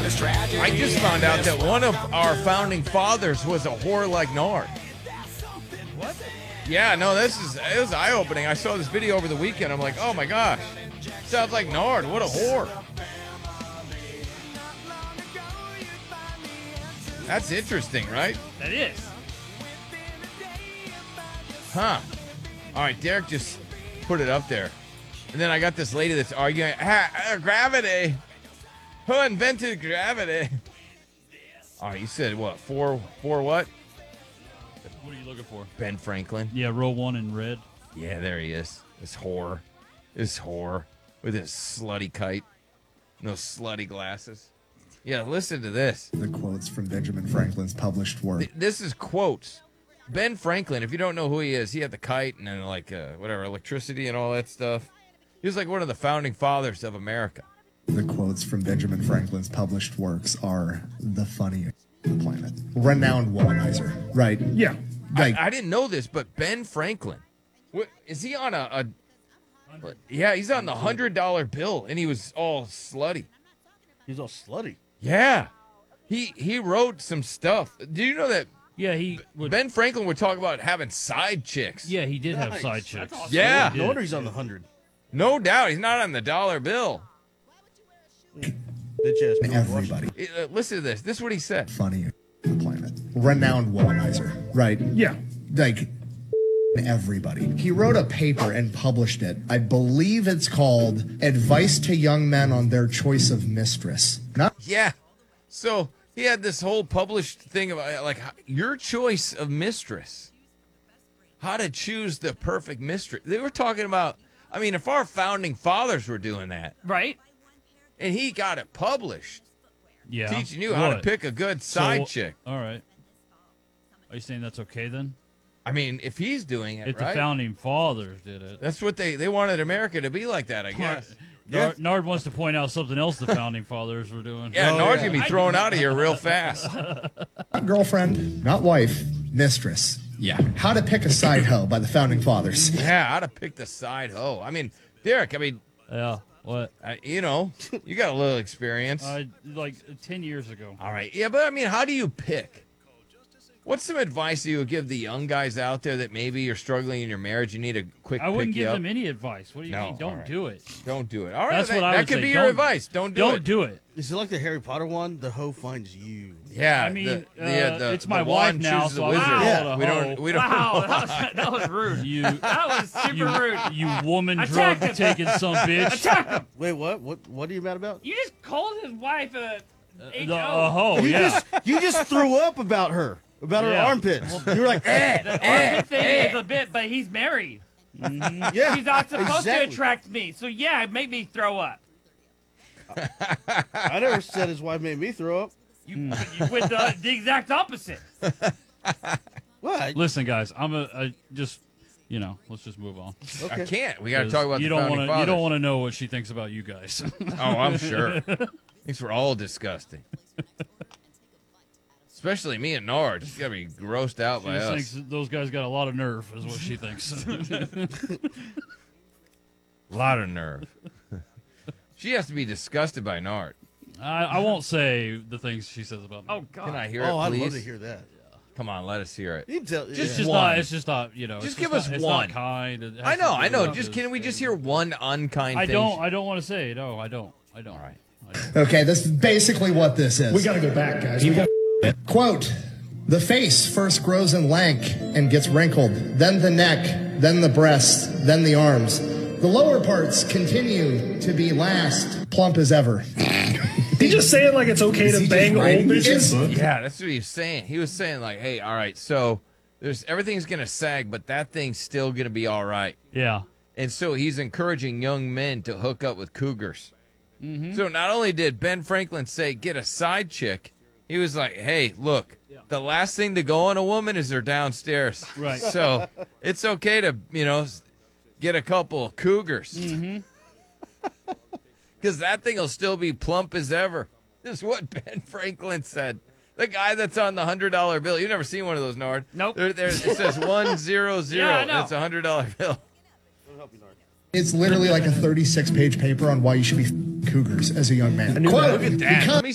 I just found out that one of our founding fathers was a whore like Nard. What? Yeah, no, it was eye-opening. I saw this video over the weekend. I'm like, oh my gosh, sounds like Nard. What a whore. That's interesting, right? That is. Huh. All right, Derek just put it up there. And then I got this lady that's arguing, gravity. Who invented gravity? All right, you said what? Four what? What are you looking for? Ben Franklin. Yeah, row one in red. Yeah, there he is. This whore with his slutty kite, no slutty glasses. Yeah, listen to this. The quotes from Benjamin Franklin's published work. This is quotes. Ben Franklin, if you don't know who he is, he had the kite and then whatever, electricity and all that stuff. He was like one of the founding fathers of America. The quotes from Benjamin Franklin's published works are the funniest on the planet. Renowned womanizer. Right. Yeah. Like, I didn't know this, but Ben Franklin, is he on yeah, he's on the $100 bill, and he was all slutty. He's all slutty. Yeah. He wrote some stuff. Do you know that Yeah, he would. Ben Franklin would talk about having side chicks? Yeah, he did have Nice. side chicks. That's awesome. Yeah. No wonder he's on the 100. No doubt. He's not on the dollar bill. Bitch ass. everybody. Listen to this. This is what he said. Funny on the planet. Renowned womanizer. Right. Yeah. Like, everybody. He wrote a paper and published it. I believe it's called Advice to Young Men on Their Choice of Mistress. Not Yeah. So he had this whole published thing about like your choice of mistress. How to choose the perfect mistress. They were talking about, I mean, if our founding fathers were doing that, Right? and he got it published, Yeah. teaching you how to What? pick a good side So, chick. All right. Are you saying that's okay then? I mean, if he's doing it, If right? the founding fathers did it. That's what they wanted America to be like that, I guess. Nard wants to point out something else the founding fathers were doing. Yeah, Nard's gonna be thrown out of here real fast. girlfriend, not wife, mistress. Yeah. How to Pick a Side Hoe by the Founding Fathers. Yeah, how to pick the side hoe. I mean, Derek, Yeah. What? you know, you got a little experience. Like 10 years ago. All right. Yeah, but I mean, how do you pick? What's some advice you would give the young guys out there that maybe you're struggling in your marriage? You need a quick I wouldn't pick you give up? them any advice. What do you No, mean? all Don't right. do it. Don't do it. All right. That's what I that would could say. be your Don't- advice. Don't do it. Don't do it. Is it like the Harry Potter one? The hoe finds you. Yeah. I mean, it's the my wife wand now, chooses so the I'm wizard. not Yeah. called a We hoe. don't. We don't. Wow, that was rude. You, That was super rude. you woman Attack drug him. taking some bitch. Attack him. Wait, what? What are you mad about? You just called his wife a A H-O. hoe, You yeah. you just threw up about her. About her Yeah. armpits. You were like, The armpit thing is a bit, but he's married. yeah. He's not supposed to exactly. attract me. So yeah, it made me throw up. I never said his wife made me throw up. You went the exact opposite. What? Listen, guys, I just, let's just move on. Okay. I can't. We got to talk about you the don't founding wanna, fathers. You don't want to know what she thinks about you guys. Oh, I'm sure. These were all disgusting. Especially me and Nard. She's got to be grossed out She by just us. thinks those guys got a lot of nerve, is what she thinks. A lot of nerve. She has to be disgusted by Nard. I won't say the things she says about me. Oh God. Can I hear Oh, it, I'd please? love to hear that. Come on, let us hear it. You can tell. It's yeah. just one. not. It's just not. Just it's give not, us it's one. Not kind. It has I know. to do with Just this can we just thing. hear one unkind I thing? don't want to say. No, I don't. All right. Okay, that's basically what this is. We gotta go back, guys. Quote, the face first grows in lank and gets wrinkled, then the neck, then the breast, then the arms. The lower parts continue to be last, plump as ever. He just saying like it's okay to bang old bitches. Yeah, that's what he was saying. He was saying like, "Hey, all right, so everything's gonna sag, but that thing's still gonna be all right." Yeah. And so he's encouraging young men to hook up with cougars. So not only did Ben Franklin say get a side chick, he was like, "Hey, look, the last thing to go on a woman is her downstairs. Right. So it's okay to get a couple cougars." Because that thing will still be plump as ever. This is what Ben Franklin said. The guy that's on the $100 bill. You've never seen one of those, Nard. Nope. It says 100. Yeah, I know. That's a $100 bill. It's literally like a 36-page paper on why you should be cougars as a young man. Quote, Look at that. because- Let me